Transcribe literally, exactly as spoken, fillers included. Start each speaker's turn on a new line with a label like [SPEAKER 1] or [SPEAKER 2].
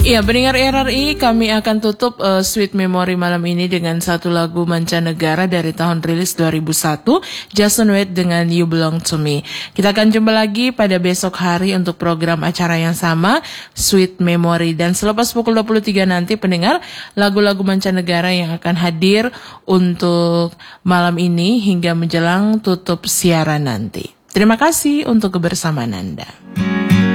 [SPEAKER 1] Iya, pendengar R R I, kami akan tutup uh, Sweet Memory malam ini dengan satu lagu mancanegara dari tahun rilis dua ribu satu, Jason Wade dengan You Belong to Me. Kita akan jumpa lagi pada besok hari untuk program acara yang sama, Sweet Memory. Dan selepas pukul dua puluh tiga nanti, pendengar, lagu-lagu mancanegara yang akan hadir untuk malam ini hingga menjelang tutup siaran nanti. Terima kasih untuk kebersamaan Anda.